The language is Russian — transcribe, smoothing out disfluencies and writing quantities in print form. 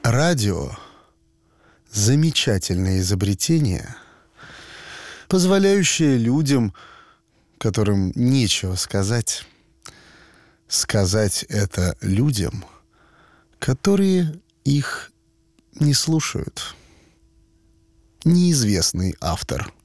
Радио — замечательное изобретение, позволяющее людям, которым нечего сказать это людям, которые их не слушают. Неизвестный автор.